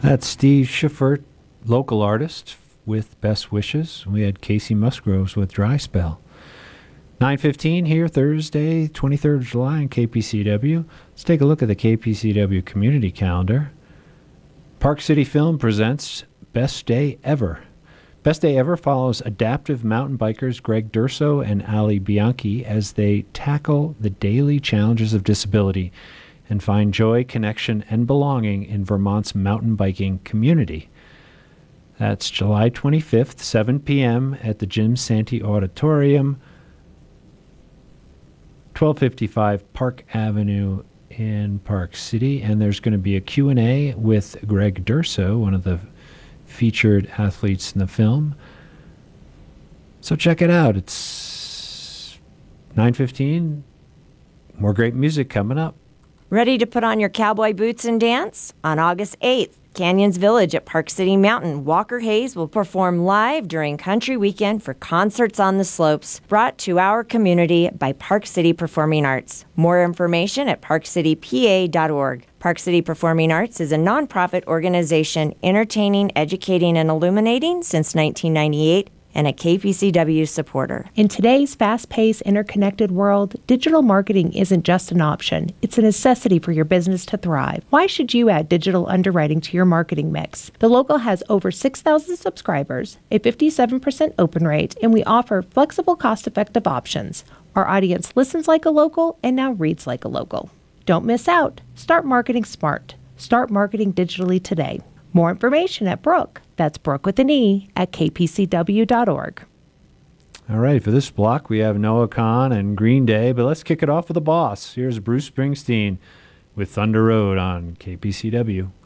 That's Steve Schiffert, local artist with Best Wishes. We had Casey Musgroves with Dry Spell. 9:15 here, Thursday, 23rd of July in KPCW. Let's take a look at the KPCW community calendar. Park City Film presents Best Day Ever. Best Day Ever follows adaptive mountain bikers Greg Durso and Ali Bianchi as they tackle the daily challenges of disability and find joy, connection, and belonging in Vermont's mountain biking community. That's July 25th, 7 p.m. at the Jim Santee Auditorium, 1255 Park Avenue in Park City. And there's going to be a Q&A with Greg Durso, one of the featured athletes in the film. So check it out. It's 9:15. More great music coming up. Ready to put on your cowboy boots and dance? On August 8th, Canyons Village at Park City Mountain, Walker Hayes will perform live during Country Weekend for Concerts on the Slopes, brought to our community by Park City Performing Arts. More information at parkcitypa.org. Park City Performing Arts is a nonprofit organization entertaining, educating, and illuminating since 1998, and a KPCW supporter. In today's fast-paced, interconnected world, digital marketing isn't just an option. It's a necessity for your business to thrive. Why should you add digital underwriting to your marketing mix? The Local has over 6,000 subscribers, a 57% open rate, and we offer flexible, cost-effective options. Our audience listens like a local and now reads like a local. Don't miss out. Start marketing smart. Start marketing digitally today. More information at Brooke. That's Brooke with an E at kpcw.org. All right, for this block, we have Noah Kahan and Green Day, but let's kick it off with the boss. Here's Bruce Springsteen with Thunder Road on KPCW.